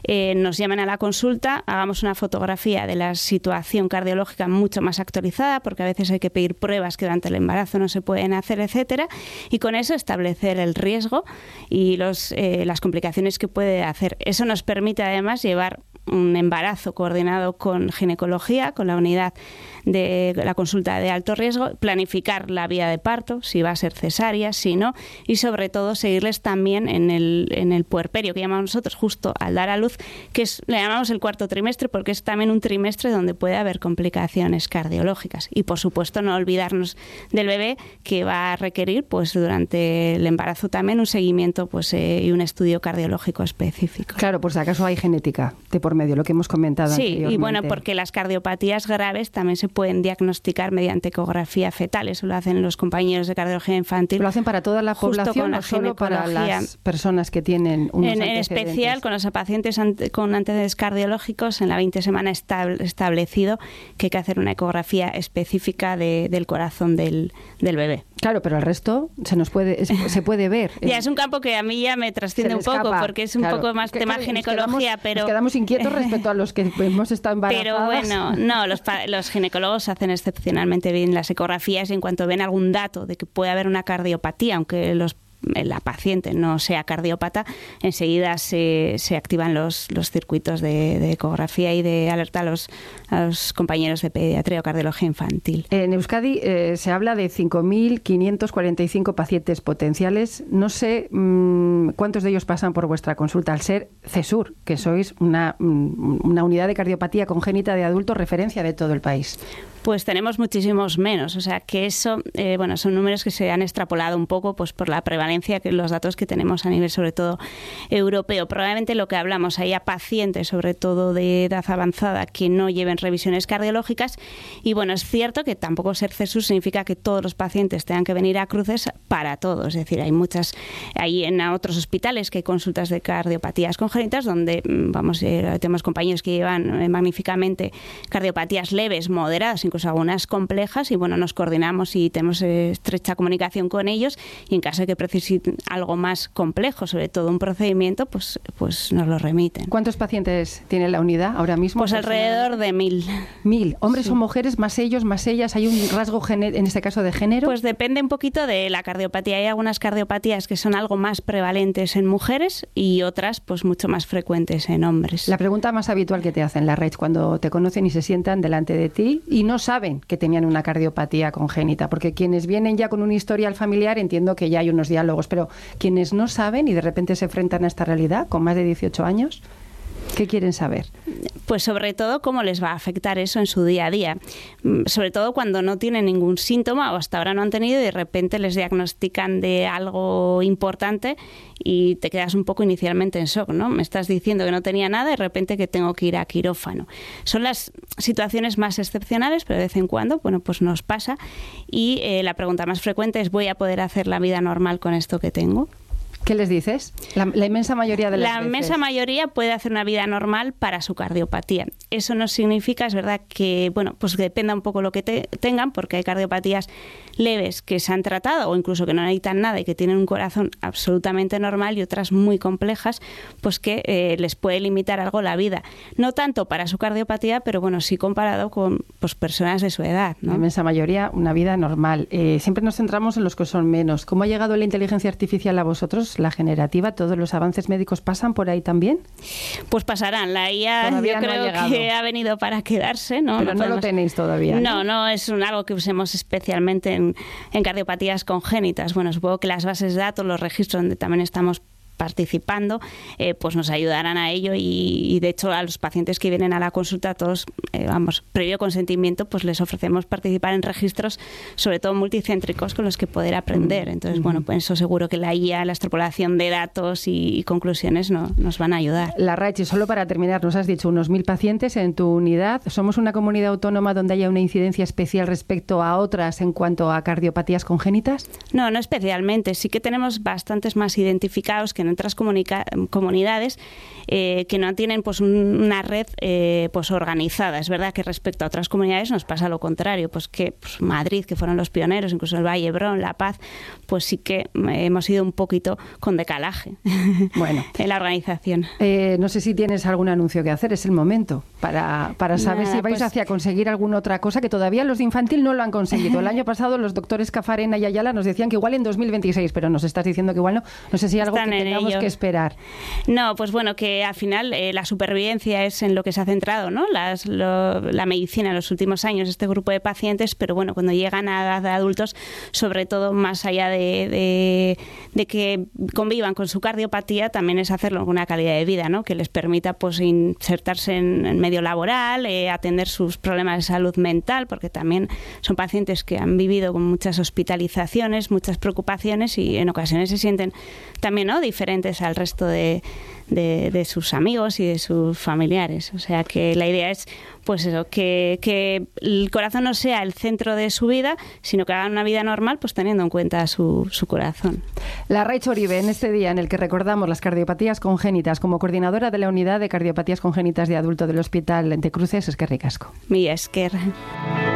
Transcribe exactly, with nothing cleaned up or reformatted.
eh, nos llamen a la consulta, hagamos una fotografía de la situación cardiológica mucho más actualizada, porque a veces hay que pedir pruebas que durante el embarazo no se pueden hacer, etcétera, y con eso establecer el riesgo y los, eh, las complicaciones que puede hacer. Eso nos permite además llevar un embarazo coordinado con ginecología, con la unidad de la consulta de alto riesgo, planificar la vía de parto, si va a ser cesárea, si no, y sobre todo seguirles también en el, en el puerperio, que llamamos nosotros justo al dar a luz, que es, le llamamos el cuarto trimestre, porque es también un trimestre donde puede haber complicaciones cardiológicas. Y por supuesto no olvidarnos del bebé, que va a requerir pues durante el embarazo también un seguimiento pues eh, y un estudio cardiológico específico. Claro, por si acaso hay genética de por medio, lo que hemos comentado sí, anteriormente. Y bueno, porque las cardiopatías graves también se pueden diagnosticar mediante ecografía fetal. Eso lo hacen los compañeros de cardiología infantil. ¿Lo hacen para toda la población o solo para las personas que tienen unos en, antecedentes? En especial con los pacientes ante, con antecedentes cardiológicos, en la veinte semana está establecido que hay que hacer una ecografía específica de, del corazón del, del bebé. Claro, pero el resto se nos puede se puede ver. Ya es un campo que a mí ya me trasciende un poco, porque es un claro. poco más que, tema que ginecología, nos quedamos, pero... Nos quedamos inquietos respecto a los que hemos estado embarazadas. Pero bueno, no, los, los ginecólogos hacen excepcionalmente bien las ecografías y en cuanto ven algún dato de que puede haber una cardiopatía, aunque los la paciente no sea cardiópata, enseguida se, se activan los, los circuitos de, de ecografía y de alerta a los, a los compañeros de pediatría o cardiología infantil. En Euskadi eh, se habla de cinco mil quinientos cuarenta y cinco pacientes potenciales. No sé mmm, cuántos de ellos pasan por vuestra consulta, al ser CESUR, que sois una, una unidad de cardiopatía congénita de adultos referencia de todo el país. Pues tenemos muchísimos menos, o sea que eso, eh, bueno, son números que se han extrapolado un poco pues por la prevalencia, que los datos que tenemos a nivel sobre todo europeo. Probablemente lo que hablamos, haya pacientes sobre todo de edad avanzada que no lleven revisiones cardiológicas y bueno, es cierto que tampoco ser CESUR significa que todos los pacientes tengan que venir a cruces para todos, es decir, hay muchas, hay en otros hospitales que hay consultas de cardiopatías congénitas donde, vamos, eh, tenemos compañeros que llevan eh, magníficamente cardiopatías leves, moderadas, incluso algunas complejas y bueno, nos coordinamos y tenemos eh, estrecha comunicación con ellos y en caso de que necesiten algo más complejo, sobre todo un procedimiento, pues, pues nos lo remiten. ¿Cuántos pacientes tiene la unidad ahora mismo? Pues alrededor de mil. Mil. ¿Hombres sí. o mujeres? ¿Más ellos, más ellas? ¿Hay un rasgo, gené- en este caso, de género? Pues depende un poquito de la cardiopatía. Hay algunas cardiopatías que son algo más prevalentes en mujeres y otras pues mucho más frecuentes en hombres. La pregunta más habitual que te hacen, la Rach, cuando te conocen y se sientan delante de ti y no saben que tenían una cardiopatía congénita, porque quienes vienen ya con un historial familiar entiendo que ya hay unos diálogos, pero quienes no saben y de repente se enfrentan a esta realidad con más de dieciocho años, ¿qué quieren saber? Pues sobre todo cómo les va a afectar eso en su día a día. Sobre todo cuando no tienen ningún síntoma o hasta ahora no han tenido y de repente les diagnostican de algo importante y te quedas un poco inicialmente en shock, ¿no? Me estás diciendo que no tenía nada y de repente que tengo que ir a quirófano. Son las situaciones más excepcionales, pero de vez en cuando, bueno, pues nos pasa. Y eh, la pregunta más frecuente es, ¿voy a poder hacer la vida normal con esto que tengo? ¿Qué les dices? La, la inmensa mayoría de las La veces. inmensa mayoría puede hacer una vida normal para su cardiopatía. Eso no significa, es verdad que, bueno, pues que dependa un poco lo que te, tengan, porque hay cardiopatías leves que se han tratado o incluso que no necesitan nada y que tienen un corazón absolutamente normal y otras muy complejas, pues que eh, les puede limitar algo la vida. No tanto para su cardiopatía, pero bueno, sí comparado con pues, personas de su edad, ¿no? La inmensa mayoría, una vida normal. Eh, siempre nos centramos en los que son menos. ¿Cómo ha llegado la inteligencia artificial a vosotros? La generativa, ¿todos los avances médicos pasan por ahí también? Pues pasarán. La I A todavía yo no creo ha que ha venido para quedarse, ¿no? Pero no, no podemos... lo tenéis todavía. No, no, no es un, algo que usemos especialmente en, en cardiopatías congénitas. Bueno, supongo que las bases de datos, los registros donde también estamos participando, eh, pues nos ayudarán a ello y, y de hecho a los pacientes que vienen a la consulta, todos, eh, vamos, previo consentimiento, pues les ofrecemos participar en registros, sobre todo multicéntricos, con los que poder aprender. Entonces, uh-huh. bueno, pues eso seguro que la I A, la extrapolación de datos y, y conclusiones no, nos van a ayudar. La Rachi, solo para terminar, nos has dicho unos mil pacientes en tu unidad. ¿Somos una comunidad autónoma donde haya una incidencia especial respecto a otras en cuanto a cardiopatías congénitas? No, no especialmente. Sí que tenemos bastantes más identificados que en otras comunidades eh, que no tienen pues un, una red eh, pues organizada. Es verdad que respecto a otras comunidades nos pasa lo contrario, pues que pues Madrid, que fueron los pioneros, incluso el Valle Hebrón, La Paz, pues sí que hemos ido un poquito con decalaje bueno, en la organización. Eh, no sé si tienes algún anuncio que hacer, es el momento para, para saber Nada, si vais pues, hacia conseguir alguna otra cosa, que todavía los de infantil no lo han conseguido. El año pasado los doctores Cafarena y Ayala nos decían que igual en dos mil veintiséis, pero nos estás diciendo que igual no. No sé si hay algo Están que tengamos ello. que esperar. No, pues bueno, que al final eh, la supervivencia es en lo que se ha centrado, ¿no? Las, lo, la medicina en los últimos años, este grupo de pacientes, pero bueno, cuando llegan a edad de adultos, sobre todo más allá de, de, de que convivan con su cardiopatía, también es hacerlo con una calidad de vida, ¿no? Que les permita pues insertarse en el medio laboral, eh, atender sus problemas de salud mental, porque también son pacientes que han vivido con muchas hospitalizaciones, muchas preocupaciones y en ocasiones se sienten también, ¿no?, diferentes al resto de, de, de sus amigos y de sus familiares. O sea que la idea es pues eso, que, que el corazón no sea el centro de su vida, sino que hagan una vida normal pues teniendo en cuenta su, su corazón. Larraitz Oribe, en este día en el que recordamos las cardiopatías congénitas, como coordinadora de la unidad de cardiopatías congénitas de adulto del Hospital de Cruces, eskerrik asko. Mila esker.